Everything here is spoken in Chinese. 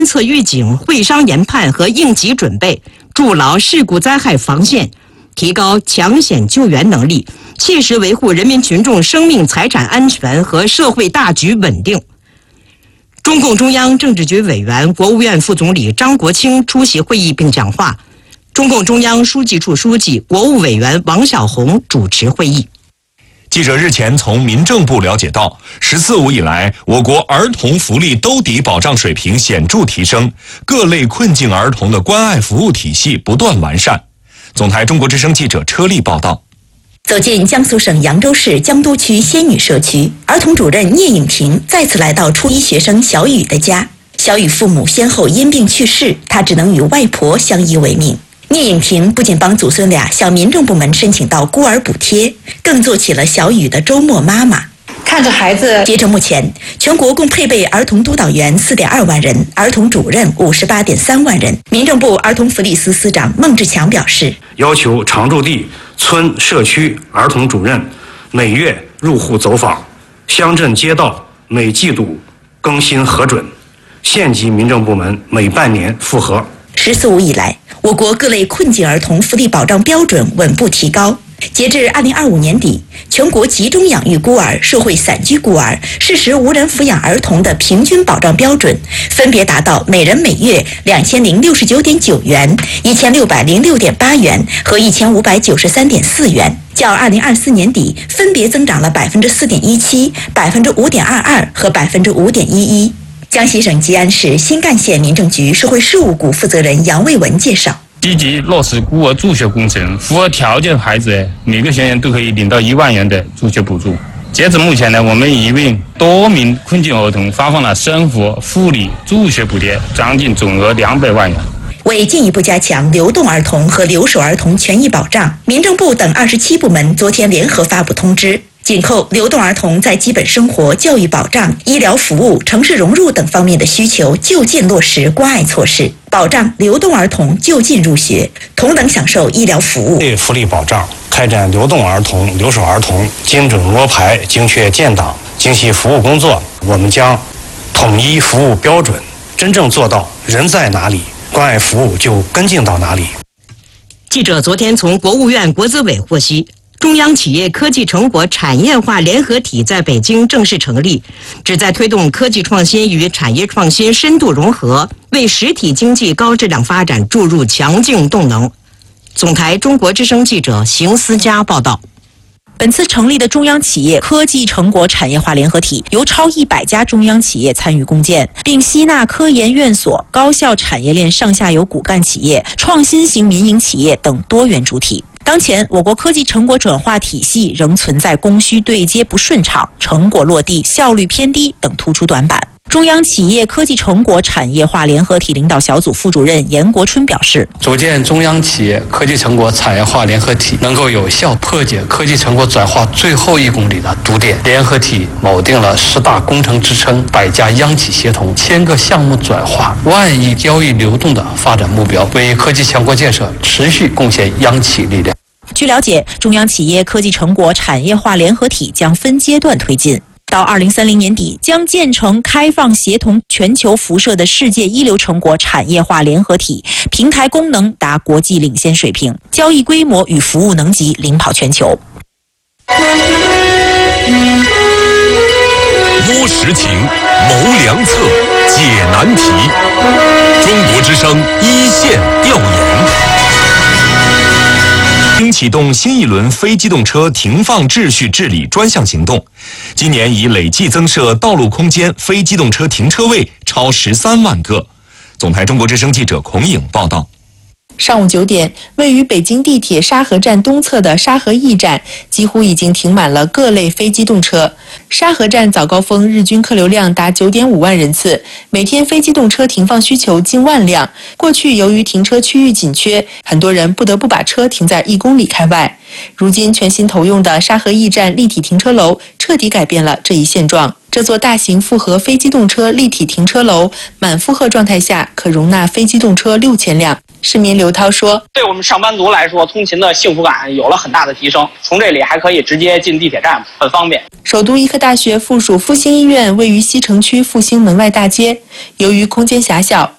测预警、会商研判和应急准备，筑牢事故灾害防线，提高抢险救援能力，切实维护人民群众生命财产安全和社会大局稳定。中共中央政治局委员、国务院副总理张国清出席会议并讲话，中共中央书记处书记、国务委员王小洪主持会议。 记者日前从民政部了解到，“14·5”以来，我国儿童福利兜底保障水平显著提升，各类困境儿童的关爱服务体系不断完善。总台中国之声记者车丽报道。 走进江苏省扬州市江都区仙女社区，儿童主任聂颖婷再次来到初一学生小雨的家。小雨父母先后因病去世，她只能与外婆相依为命。聂颖婷不仅帮祖孙俩向民政部门申请到孤儿补贴，更做起了小雨的周末妈妈。 看着孩子。 截至目前，全国共配备儿童督导员4.2万人，儿童主任58.3万人。民政部儿童福利司司长孟志强表示， 要求常住地、村、社区儿童主任每月入户走访，乡镇街道每季度更新核准，县级民政部门每半年复核。 “14·5”以来，我国各类困境儿童福利保障标准稳步提高。截至2025年底，全国集中养育孤儿、社会散居孤儿、事实无人抚养儿童的平均保障标准分别达到每人每月2069.9元、1606.8元和1593.4元，较2024年底分别增长了4.17%、5.22%和5.11%。江西省吉安市新干县民政局社会事务股负责人杨卫文介绍， 积极落实孤儿助学工程，符合条件的孩子每个学员都可以领到1万元的助学补助。截止目前呢，我们已为多名困境儿童发放了生活、护理、助学补贴，将近总额200万元。 为进一步加强流动儿童和留守儿童权益保障，民政部等27部门昨天联合发布通知，紧扣流动儿童在基本生活、教育保障、医疗服务、城市融入等方面的需求，就近落实关爱措施，保障流动儿童就近入学，同等享受医疗服务。 对福利保障，开展流动儿童、留守儿童精准摸排、精确建档、精细服务工作。我们将统一服务标准，真正做到人在哪里，关爱服务就跟进到哪里。 记者昨天从国务院国资委获悉，中央企业科技成果产业化联合体在北京正式成立，旨在推动科技创新与产业创新深度融合，为实体经济高质量发展注入强劲动能。总台中国之声记者邢思佳报道。 本次成立的中央企业科技成果产业化联合体，由超100家中央企业参与共建，并吸纳科研院所、高校产业链上下游骨干企业、创新型民营企业等多元主体。当前，我国科技成果转化体系仍存在供需对接不顺畅、成果落地效率偏低等突出短板。中央企业科技成果产业化联合体领导小组副主任严国春表示， 组建中央企业科技成果产业化联合体，能够有效破解科技成果转化最后1公里的堵点。联合体锚定了10大工程支撑、100家央企协同、1000个项目转化、1万亿交易流动的发展目标，为科技强国建设持续贡献央企力量。 据了解，中央企业科技成果产业化联合体将分阶段推进，到2030年底将建成开放协同全球辐射的世界一流成果产业化联合体，平台功能达国际领先水平，交易规模与服务能级领跑全球。 摸实情，谋良策，解难题。中国之声一线调研。经启动新一轮非机动车停放秩序治理专项行动，今年已累计增设道路空间非机动车停车位超13万个。总台中国之声记者孔颖报道。 上午9点，位于北京地铁沙河站东侧的沙河驿站几乎已经停满了各类非机动车。沙河站早高峰日均客流量达9.5万人次，每天非机动车停放需求近万辆。过去由于停车区域紧缺，很多人不得不把车停在1公里开外。如今全新投用的沙河驿站立体停车楼彻底改变了这一现状。这座大型复合非机动车立体停车楼满负荷状态下可容纳非机动车6000辆。 市民刘涛说：“ 对我们上班族来说，通勤的幸福感有了很大的提升。从这里还可以直接进地铁站，很方便。” 首都医科大学附属复兴医院位于西城区复兴门外大街，由于空间狭小，